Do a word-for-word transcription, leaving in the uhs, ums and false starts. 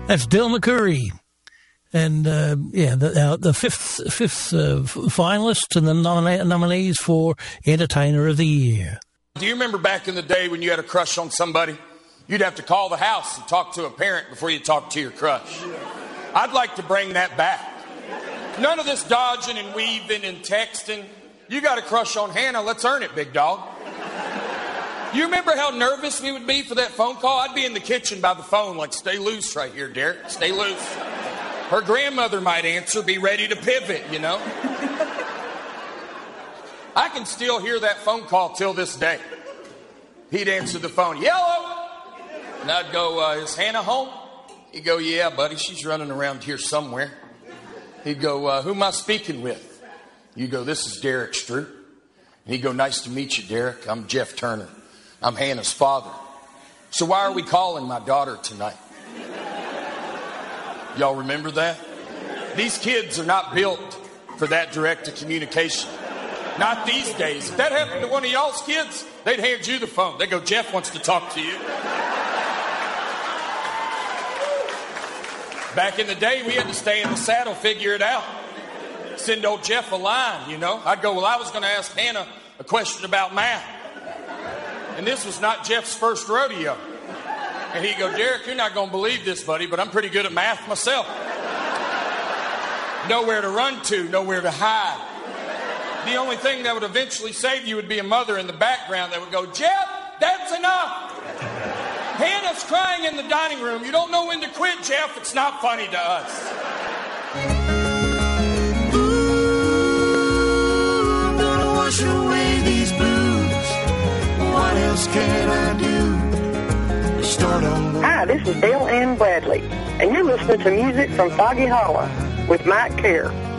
That's Del McCoury. And, uh, yeah, the, uh, the fifth fifth uh, finalist and the nomina- nominees for Entertainer of the Year. Do you remember back in the day when you had a crush on somebody? You'd have to call the house and talk to a parent before you talk to your crush. I'd like to bring that back. None of this dodging and weaving and texting. You got a crush on Hannah, let's earn it, big dog. You remember how nervous we would be for that phone call? I'd be in the kitchen by the phone like, stay loose right here, Derek, stay loose. Her grandmother might answer, be ready to pivot, you know? I can still hear that phone call till this day. He'd answer the phone, yellow. And I'd go, uh, is Hannah home? He'd go, yeah, buddy, she's running around here somewhere. He'd go, uh, who am I speaking with? You go, this is Derek Stroop. And he'd go, nice to meet you, Derek. I'm Jeff Turner. I'm Hannah's father. So why are we calling my daughter tonight? Y'all remember that? These kids are not built for that direct to communication. Not these days. If that happened to one of y'all's kids, they'd hand you the phone. They'd go, Jeff wants to talk to you. Back in the day, we had to stay in the saddle, figure it out. Send old Jeff a line, you know. I'd go, well, I was going to ask Hannah a question about math. And this was not Jeff's first rodeo. And he'd go, Derek, you're not going to believe this, buddy, but I'm pretty good at math myself. Nowhere to run to, nowhere to hide. The only thing that would eventually save you would be a mother in the background that would go, Jeff, that's enough. Hannah's crying in the dining room. You don't know when to quit, Jeff. It's not funny to us. Ooh, I'm gonna wash away these blues. What else can I do? Start on. Hi, this is Dale Ann Bradley, and you're listening to music from Foggy Hollow with Mike Kerr.